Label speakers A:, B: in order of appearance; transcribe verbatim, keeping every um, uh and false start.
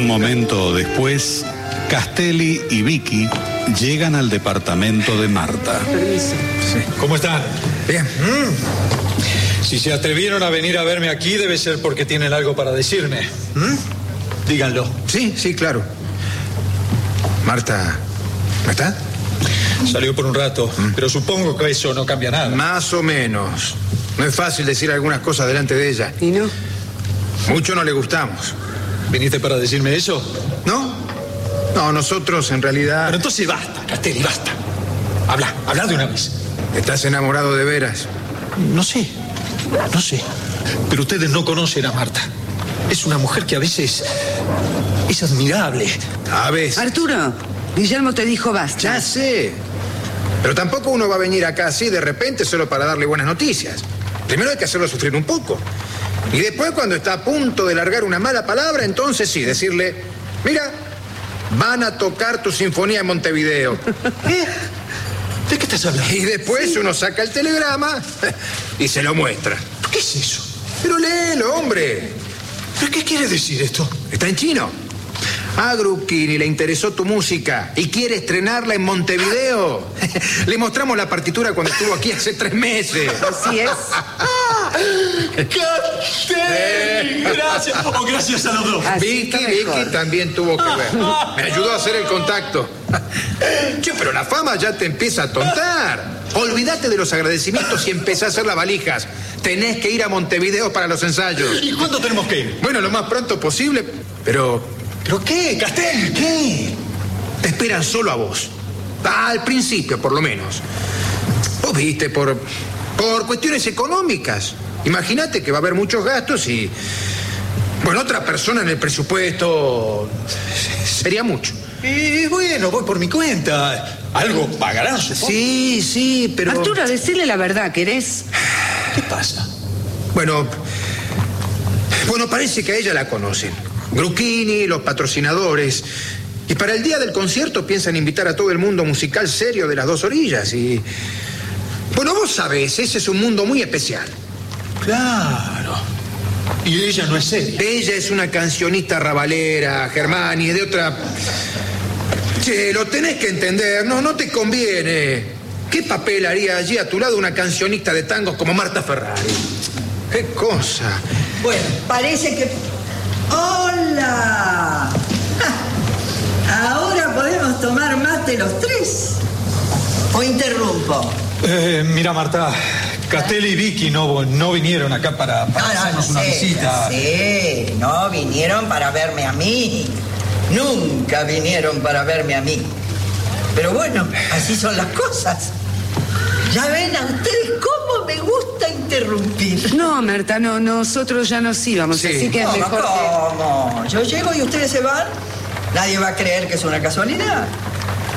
A: momento después, Castelli y Vicky llegan al departamento de Marta.
B: Permiso.
C: Sí. ¿Cómo están?
B: Bien.
C: Mm. Si se atrevieron a venir a verme aquí, debe ser porque tienen algo para decirme. ¿Mm? Díganlo.
B: Sí, sí, claro. Marta, ¿no está?
C: Salió por un rato, ¿Mm? pero supongo que eso no cambia nada.
B: Más o menos. No es fácil decir algunas cosas delante de ella.
D: ¿Y no?
B: Mucho no le gustamos.
C: ¿Viniste para decirme eso?
B: ¿No? No, nosotros en realidad...
C: Pero entonces basta, Castelli, basta. Habla, habla de una vez.
B: ¿Estás enamorado de veras?
C: No sé, no sé. Pero ustedes no conocen a Marta. Es una mujer que a veces es admirable.
B: A veces.
D: Arturo, Guillermo te dijo basta.
B: Ya sé. Pero tampoco uno va a venir acá así de repente solo para darle buenas noticias. Primero hay que hacerlo sufrir un poco. Y después, cuando está a punto de largar una mala palabra, entonces sí, decirle, mira, van a tocar tu sinfonía en Montevideo.
C: ¿Eh? ¿De qué estás hablando?
B: Y después sí. uno saca el telegrama y se lo muestra.
C: ¿Qué es eso?
B: Pero léelo, hombre.
C: ¿Pero qué quiere decir esto?
B: Está en chino. A Grucchini le interesó tu música y quiere estrenarla en Montevideo. Le mostramos la partitura cuando estuvo aquí hace tres meses.
D: Así es.
C: ¡Castelli! Gracias. Oh, gracias a los dos.
B: Vicky, Vicky también tuvo que ver. Me ayudó a hacer el contacto. Che, pero la fama ya te empieza a tontar. Olvídate de los agradecimientos y empecé a hacer las valijas. Tenés que ir a Montevideo para los ensayos.
C: ¿Y cuándo tenemos que ir?
B: Bueno, lo más pronto posible, pero...
C: ¿Pero qué, Castelli? ¿Qué?
B: Te esperan solo a vos. Al principio, por lo menos. Vos viste, por, por cuestiones económicas. Imagínate que va a haber muchos gastos y... Bueno, otra persona en el presupuesto... sería mucho.
C: Y bueno, voy por mi cuenta. Algo pagarán, supongo.
B: Sí, sí, pero...
D: Arturo, decirle la verdad, ¿querés?
C: ¿Qué pasa?
B: Bueno... Bueno, parece que a ella la conocen. Grucchini, los patrocinadores. Y para el día del concierto piensan invitar a todo el mundo musical serio de las dos orillas. Y... Bueno, vos sabés, ese es un mundo muy especial.
C: Claro. Y ella no es seria.
B: Ella es una cancionista rabalera, Germani, de otra... Che, lo tenés que entender, no, no te conviene. ¿Qué papel haría allí a tu lado una cancionista de tangos como Marta Ferrari? ¡Qué cosa!
E: Bueno, parece que... ¡Hola! Ja, ¿ahora podemos tomar mate los tres? ¿O interrumpo?
C: Eh, mira, Marta, Castelli y Vicky no, no vinieron acá para, para
E: no, no,
C: hacernos
E: no
C: una
E: sé,
C: visita.
E: Sí, no vinieron para verme a mí. Nunca vinieron para verme a mí. Pero bueno, así son las cosas. Ya ven a ustedes cómo me gusta interrumpir.
D: No, Marta, no, nosotros ya nos íbamos,
B: Sí.
D: así que es
E: ¿Cómo,
D: mejor
E: cómo? Yo llego y ustedes se van. Nadie va a creer que es una casualidad.